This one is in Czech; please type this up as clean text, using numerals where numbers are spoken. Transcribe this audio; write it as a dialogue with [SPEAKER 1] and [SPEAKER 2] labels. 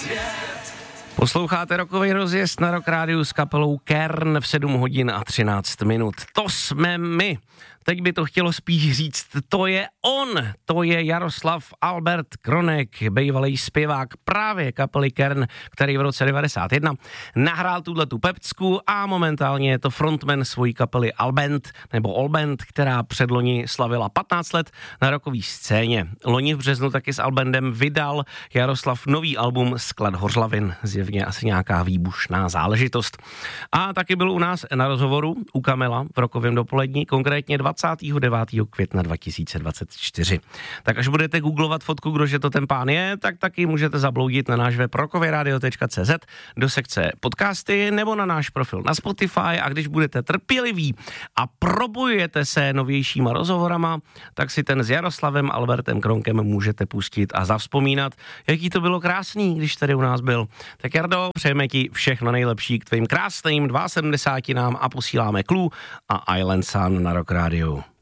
[SPEAKER 1] Posloucháte rokový rozjezd na Rock Rádiu s kapelou Kern v 7 hodin a 13 minut. To jsme my. Teď by to chtělo spíš říct, to je on, to je Jaroslav Albert Kronek, bývalý zpěvák právě kapely Kern, který v roce 91 nahrál tuhletu pecku a momentálně je to frontman svojí kapely Alband, nebo Allband, která předloni slavila 15 let na rockové scéně. Loni v březnu taky s Albandem vydal Jaroslav nový album Sklad hořlavin, zjevně asi nějaká výbušná záležitost. A taky byl u nás na rozhovoru u Kamela v rokovém dopolední, konkrétně 29. května 2024. Tak až budete googlovat fotku, kdože to ten pán je, tak taky můžete zabloudit na náš web rokovyradio.cz do sekce podcasty nebo na náš profil na Spotify a když budete trpěliví a probojujete se novějšíma rozhovorama, tak si ten s Jaroslavem Albertem Kronkem můžete pustit a zavzpomínat, jaký to bylo krásný, když tady u nás byl. Tak Jardo, přejeme ti všechno nejlepší k tvým krásným 72 a posíláme Clue a Island Sun na Rock Radio.